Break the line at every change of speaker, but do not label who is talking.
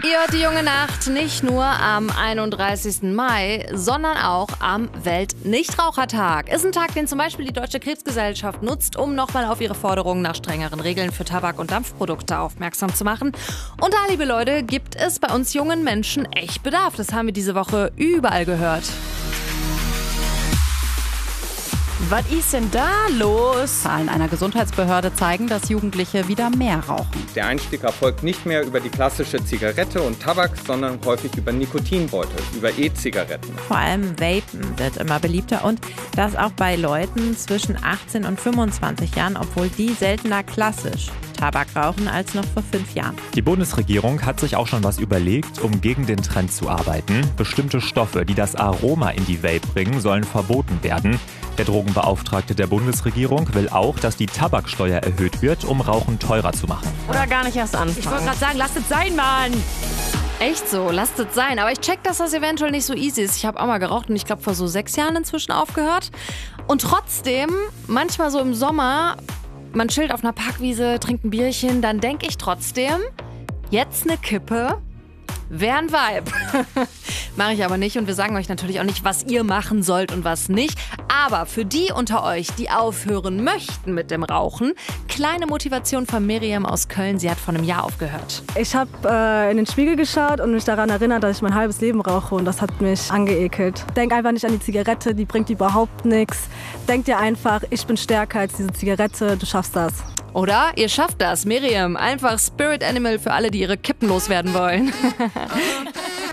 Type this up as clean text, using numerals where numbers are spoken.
Ihr hört die junge Nacht nicht nur am 31. Mai, sondern auch am Weltnichtrauchertag. Ist ein Tag, den zum Beispiel die Deutsche Krebsgesellschaft nutzt, um nochmal auf ihre Forderungen nach strengeren Regeln für Tabak- und Dampfprodukte aufmerksam zu machen. Und da, liebe Leute, gibt es bei uns jungen Menschen echt Bedarf. Das haben wir diese Woche überall gehört.
Was ist denn da los? Zahlen einer Gesundheitsbehörde zeigen, dass Jugendliche wieder mehr rauchen.
Der Einstieg erfolgt nicht mehr über die klassische Zigarette und Tabak, sondern häufig über Nikotinbeutel, über E-Zigaretten.
Vor allem Vapen wird immer beliebter und das auch bei Leuten zwischen 18 und 25 Jahren, obwohl die seltener klassisch Tabak rauchen als noch vor 5 Jahren.
Die Bundesregierung hat sich auch schon was überlegt, um gegen den Trend zu arbeiten. Bestimmte Stoffe, die das Aroma in die Vape bringen, sollen verboten werden. Der Drogenbeauftragte der Bundesregierung will auch, dass die Tabaksteuer erhöht wird, um Rauchen teurer zu machen.
Oder gar nicht erst anfangen.
Ich wollte gerade sagen, lasst es sein, Mann! Echt so, lasst es sein. Aber ich check, dass das eventuell nicht so easy ist. Ich habe auch mal geraucht und ich glaube vor so 6 Jahren inzwischen aufgehört. Und trotzdem, manchmal so im Sommer, man chillt auf einer Parkwiese, trinkt ein Bierchen, dann denke ich trotzdem, jetzt eine Kippe wäre ein Vibe. Mache ich aber nicht und wir sagen euch natürlich auch nicht, was ihr machen sollt und was nicht. Aber für die unter euch, die aufhören möchten mit dem Rauchen, kleine Motivation von Miriam aus Köln. Sie hat vor einem Jahr aufgehört.
Ich habe in den Spiegel geschaut und mich daran erinnert, dass ich mein halbes Leben rauche und das hat mich angeekelt. Denk einfach nicht an die Zigarette, die bringt überhaupt nichts. Denk dir einfach, ich bin stärker als diese Zigarette, du schaffst das.
Oder? Ihr schafft das. Miriam, einfach Spirit Animal für alle, die ihre Kippen loswerden wollen.